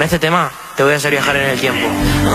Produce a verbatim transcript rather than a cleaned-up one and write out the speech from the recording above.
este tema te voy a hacer viajar en el tiempo.